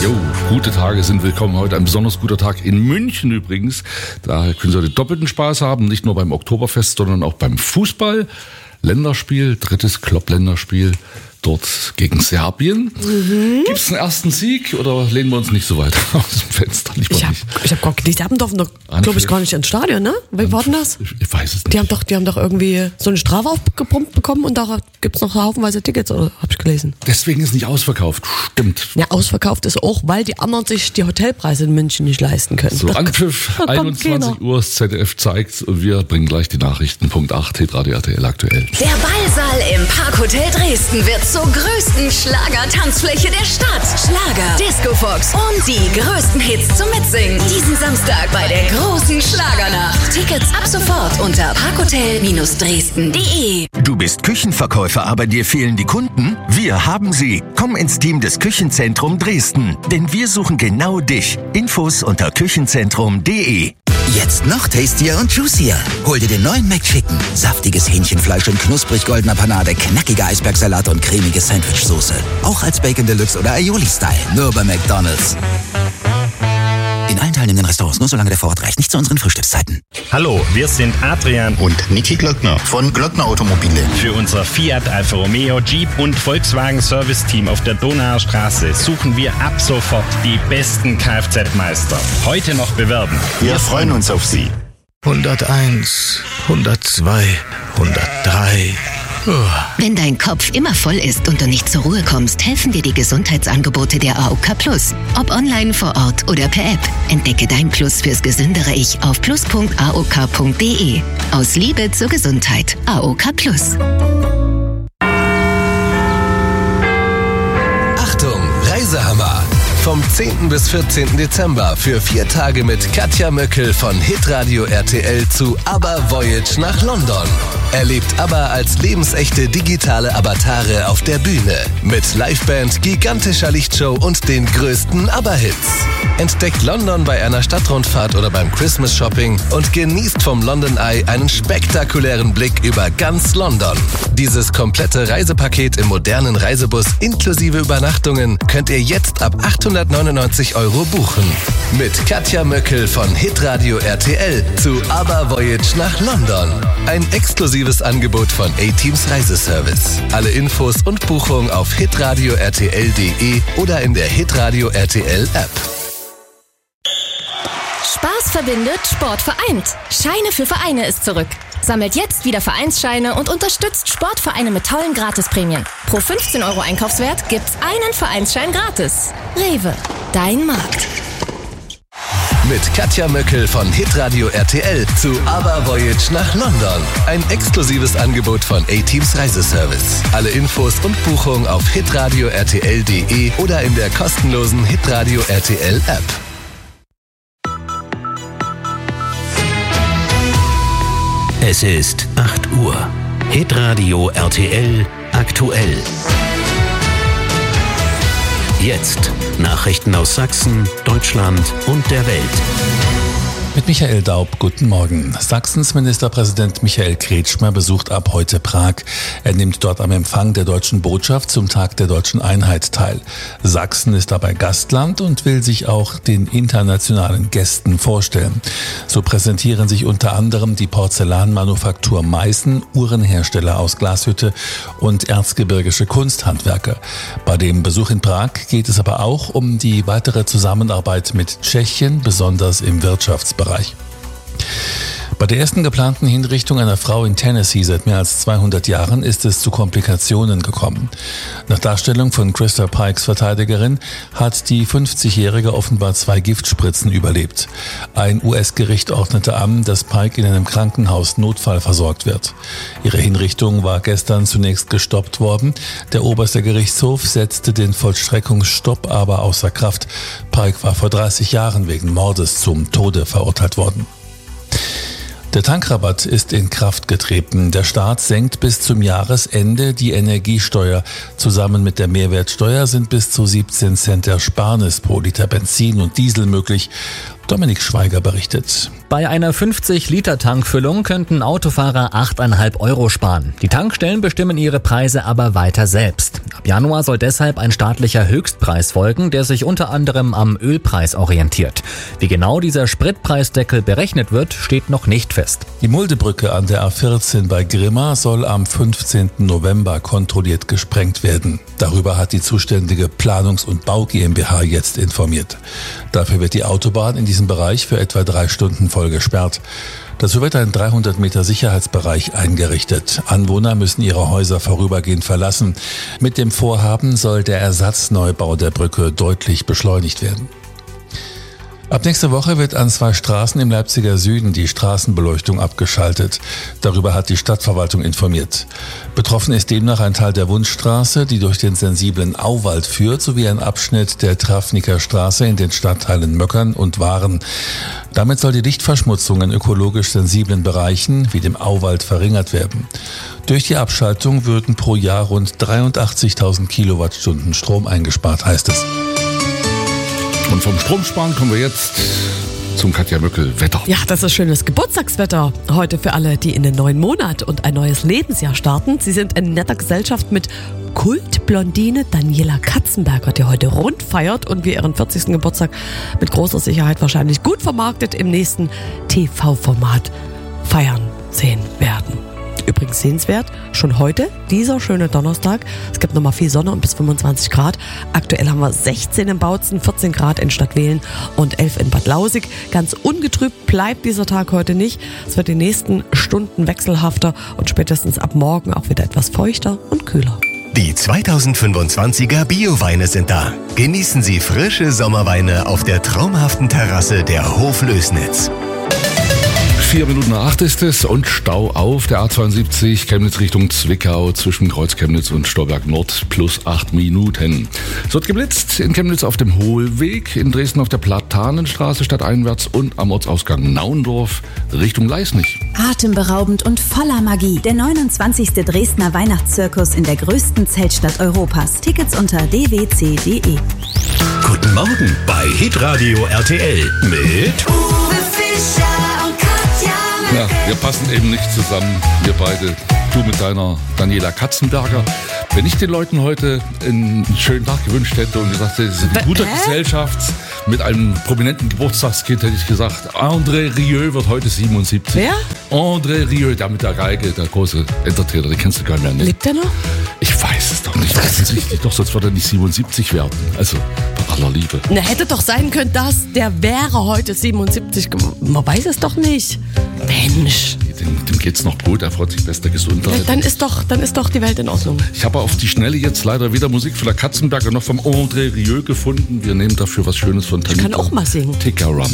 Jo, gute Tage sind willkommen. Heute ein besonders guter Tag in München übrigens. Da können Sie heute doppelten Spaß haben, nicht nur beim Oktoberfest, sondern auch beim Fußball. Länderspiel, drittes Klopp-Länderspiel, dort gegen Serbien. Gibt es einen ersten Sieg oder lehnen wir uns nicht so weit aus dem Fenster? Ich hab gerade gedacht, die Serben durften doch, glaube ich, gar nicht ins Stadion, ne? Wie war denn das? Ich weiß es nicht. Die haben doch irgendwie so eine Strafe aufgepumpt bekommen und da gibt's noch haufenweise Tickets, oder hab ich gelesen. Deswegen ist nicht ausverkauft, stimmt. Ja, ausverkauft ist auch, weil die anderen sich die Hotelpreise in München nicht leisten können. So, Anpfiff, 21 Uhr, das ZDF zeigt und wir bringen gleich die Nachrichten. Punkt 8, Hitradio RTL aktuell. Der Ballsaal im Parkhotel Dresden wird zur größten Schlager-Tanzfläche der Stadt. Schlager, Disco-Fox und die größten Hits zum Mitsingen. Diesen Samstag bei der großen Schlagernacht. Tickets ab sofort unter parkhotel-dresden.de. Du bist Küchenverkäufer, aber dir fehlen die Kunden? Wir haben sie. Komm ins Team des Küchenzentrum Dresden, denn wir suchen genau dich. Infos unter küchenzentrum.de. Jetzt noch tastier und juicier. Hol dir den neuen McChicken. Saftiges Hähnchenfleisch in knusprig goldener Panade, knackiger Eisbergsalat und cremige Sandwichsoße. Auch als Bacon Deluxe oder Aioli-Style. Nur bei McDonald's. In allen teilnehmenden Restaurants, nur solange der Vorrat reicht. Nicht zu unseren Frühstückszeiten. Hallo, wir sind Adrian und Niki Glöckner von Glöckner Automobile. Für unser Fiat, Alfa Romeo, Jeep und Volkswagen Service Team auf der Donauer Straße suchen wir ab sofort die besten Kfz-Meister. Heute noch bewerben. Wir freuen uns auf Sie. 101, 102, 103. Wenn dein Kopf immer voll ist und du nicht zur Ruhe kommst, helfen dir die Gesundheitsangebote der AOK Plus. Ob online, vor Ort oder per App. Entdecke dein Plus fürs gesündere Ich auf plus.aok.de. Aus Liebe zur Gesundheit. AOK Plus. Achtung, Reisehammer! Vom 10. bis 14. Dezember für 4 Tage mit Katja Möckel von Hitradio RTL zu ABBA Voyage nach London. Erlebt ABBA als lebensechte digitale Avatare auf der Bühne. Mit Liveband, gigantischer Lichtshow und den größten ABBA-Hits. Entdeckt London bei einer Stadtrundfahrt oder beim Christmas Shopping und genießt vom London Eye einen spektakulären Blick über ganz London. Dieses komplette Reisepaket im modernen Reisebus inklusive Übernachtungen könnt ihr jetzt ab 899 € buchen. Mit Katja Möckel von Hitradio RTL zu ABBA Voyage nach London. Ein exklusives Angebot von A-Teams Reiseservice. Alle Infos und Buchung auf hitradio-rtl.de oder in der Hitradio RTL App. Spaß verbindet, Sport vereint. Scheine für Vereine ist zurück. Sammelt jetzt wieder Vereinsscheine und unterstützt Sportvereine mit tollen Gratisprämien. Pro 15 € Einkaufswert gibt's einen Vereinsschein gratis. Rewe, dein Markt. Mit Katja Möckel von Hitradio RTL zu ABBA Voyage nach London. Ein exklusives Angebot von A-Teams Reiseservice. Alle Infos und Buchung auf hitradio-rtl.de oder in der kostenlosen Hitradio RTL App. Es ist 8 Uhr. Hitradio RTL aktuell. Jetzt Nachrichten aus Sachsen, Deutschland und der Welt. Mit Michael Daub, guten Morgen. Sachsens Ministerpräsident Michael Kretschmer besucht ab heute Prag. Er nimmt dort am Empfang der deutschen Botschaft zum Tag der deutschen Einheit teil. Sachsen ist dabei Gastland und will sich auch den internationalen Gästen vorstellen. So präsentieren sich unter anderem die Porzellanmanufaktur Meißen, Uhrenhersteller aus Glashütte und erzgebirgische Kunsthandwerker. Bei dem Besuch in Prag geht es aber auch um die weitere Zusammenarbeit mit Tschechien, besonders im Wirtschaftsbereich. Bei der ersten geplanten Hinrichtung einer Frau in Tennessee seit mehr als 200 Jahren ist es zu Komplikationen gekommen. Nach Darstellung von Krista Pikes Verteidigerin hat die 50-Jährige offenbar 2 Giftspritzen überlebt. Ein US-Gericht ordnete an, dass Pike in einem Krankenhaus notfallversorgt wird. Ihre Hinrichtung war gestern zunächst gestoppt worden. Der oberste Gerichtshof setzte den Vollstreckungsstopp aber außer Kraft. Pike war vor 30 Jahren wegen Mordes zum Tode verurteilt worden. Der Tankrabatt ist in Kraft getreten. Der Staat senkt bis zum Jahresende die Energiesteuer. Zusammen mit der Mehrwertsteuer sind bis zu 17 Cent Ersparnis pro Liter Benzin und Diesel möglich. Dominik Schweiger berichtet. Bei einer 50-Liter-Tankfüllung könnten Autofahrer 8,5 Euro sparen. Die Tankstellen bestimmen ihre Preise aber weiter selbst. Ab Januar soll deshalb ein staatlicher Höchstpreis folgen, der sich unter anderem am Ölpreis orientiert. Wie genau dieser Spritpreisdeckel berechnet wird, steht noch nicht fest. Die Muldebrücke an der A14 bei Grimma soll am 15. November kontrolliert gesprengt werden. Darüber hat die zuständige Planungs- und Bau GmbH jetzt informiert. Dafür wird die Autobahn in diesem Bereich für etwa 3 Stunden voll gesperrt. Dazu wird ein 300 Meter Sicherheitsbereich eingerichtet. Anwohner müssen ihre Häuser vorübergehend verlassen. Mit dem Vorhaben soll der Ersatzneubau der Brücke deutlich beschleunigt werden. Ab nächster Woche wird an 2 Straßen im Leipziger Süden die Straßenbeleuchtung abgeschaltet. Darüber hat die Stadtverwaltung informiert. Betroffen ist demnach ein Teil der Wunschstraße, die durch den sensiblen Auwald führt, sowie ein Abschnitt der Trafniker Straße in den Stadtteilen Möckern und Waren. Damit soll die Lichtverschmutzung in ökologisch sensiblen Bereichen wie dem Auwald verringert werden. Durch die Abschaltung würden pro Jahr rund 83.000 Kilowattstunden Strom eingespart, heißt es. Und vom Stromsparen kommen wir jetzt zum Katja Möckel Wetter. Ja, das ist schönes Geburtstagswetter heute für alle, die in den neuen Monat und ein neues Lebensjahr starten. Sie sind in netter Gesellschaft mit Kultblondine Daniela Katzenberger, die heute rund feiert und wir ihren 40. Geburtstag mit großer Sicherheit wahrscheinlich gut vermarktet im nächsten TV-Format feiern sehen werden. Übrigens sehenswert, schon heute, dieser schöne Donnerstag. Es gibt nochmal viel Sonne und bis 25 Grad. Aktuell haben wir 16 in Bautzen, 14 Grad in Stadtwehlen und 11 in Bad Lausig. Ganz ungetrübt bleibt dieser Tag heute nicht. Es wird die nächsten Stunden wechselhafter und spätestens ab morgen auch wieder etwas feuchter und kühler. Die 2025er Bio-Weine sind da. Genießen Sie frische Sommerweine auf der traumhaften Terrasse der Hof Lößnitz. 7:04 ist es und Stau auf der A72 Chemnitz Richtung Zwickau zwischen Kreuz Chemnitz und Stolberg Nord plus 8 Minuten. Es wird geblitzt in Chemnitz auf dem Hohlweg, in Dresden auf der Platanenstraße stadteinwärts und am Ortsausgang Naundorf Richtung Leisnig. Atemberaubend und voller Magie. Der 29. Dresdner Weihnachtszirkus in der größten Zeltstadt Europas. Tickets unter dwc.de. Guten Morgen bei Hitradio RTL mit Uwe Fischer und Katja Möckel. Ja, wir passen eben nicht zusammen, wir beide. Du mit deiner Daniela Katzenberger. Wenn ich den Leuten heute einen schönen Tag gewünscht hätte und gesagt hätte, sie sind in guter Gesellschaft mit einem prominenten Geburtstagskind, hätte ich gesagt, André Rieu wird heute 77. Wer? André Rieu, der mit der Geige, der große Entertainer, den kennst du gar nicht. Lebt der noch? Ich weiß es doch nicht. Offensichtlich doch, sonst wird er nicht 77 werden. Also, bei aller Liebe. Na, hätte doch sein können, dass der wäre heute 77. Man weiß es doch nicht. Mensch. Dem geht's noch gut, er freut sich bester Gesundheit. Dann ist doch die Welt in Ordnung. Ich habe auf die Schnelle jetzt leider weder Musik von der Katzenberger noch vom André Rieu gefunden. Wir nehmen dafür was Schönes von Tanita. Ich kann auch mal singen. Tika Rum.